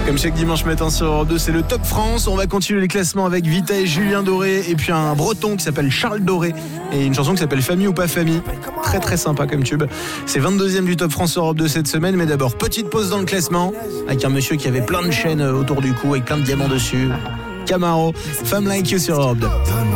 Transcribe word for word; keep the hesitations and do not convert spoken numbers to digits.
Comme chaque dimanche matin sur Europe deux, c'est le Top France. On va continuer les classements avec Vita et Julien Doré. Et puis un breton qui s'appelle Charles Doré. Et une chanson qui s'appelle Famille ou pas famille. Très très sympa comme tube. C'est vingt-deuxième du Top France Europe deux cette semaine. Mais d'abord, petite pause dans le classement. Avec un monsieur qui avait plein de chaînes autour du cou, avec plein de diamants dessus. Camaro, Femme Like You sur Europe deux.